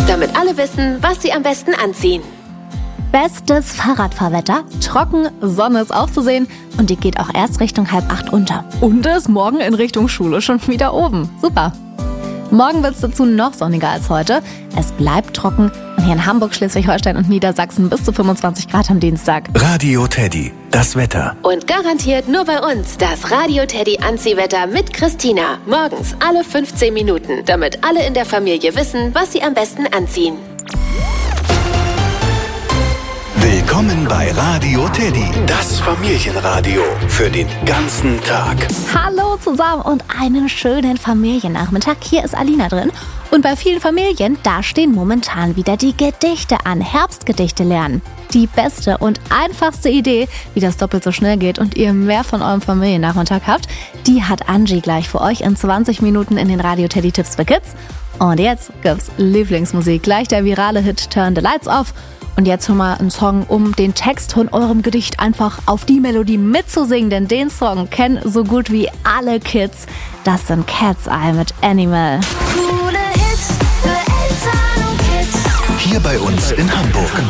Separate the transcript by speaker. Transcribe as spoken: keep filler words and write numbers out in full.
Speaker 1: damit alle wissen, was sie am besten anziehen.
Speaker 2: Bestes Fahrradfahrwetter, trocken, Sonne ist auch zu sehen und die geht auch erst Richtung halb acht unter. Und ist morgen in Richtung Schule schon wieder oben. Super. Morgen wird es dazu noch sonniger als heute. Es bleibt trocken und hier in Hamburg, Schleswig-Holstein und Niedersachsen bis zu fünfundzwanzig Grad am Dienstag.
Speaker 3: Radio Teddy, das Wetter.
Speaker 1: Und garantiert nur bei uns das Radio Teddy Anziehwetter mit Christina. Morgens alle fünfzehn Minuten, damit alle in der Familie wissen, was sie am besten anziehen.
Speaker 3: Willkommen bei Radio Teddy, das Familienradio für den ganzen Tag.
Speaker 2: Hallo zusammen und einen schönen Familiennachmittag. Hier ist Alina drin. Und bei vielen Familien, da stehen momentan wieder die Gedichte an. Herbstgedichte lernen. Die beste und einfachste Idee, wie das doppelt so schnell geht und ihr mehr von eurem Familiennachmittag habt, die hat Angie gleich für euch in zwanzig Minuten in den Radio Teddy Tipps für Kids. Und jetzt gibt's Lieblingsmusik. Gleich der virale Hit Turn the Lights Off. Und jetzt hör mal einen Song, um den Text von eurem Gedicht einfach auf die Melodie mitzusingen. Denn den Song kennen so gut wie alle Kids. Das sind Cat's Eye mit Animal.
Speaker 4: Coole Hits für Eltern und Kids.
Speaker 3: Hier bei uns in Hamburg.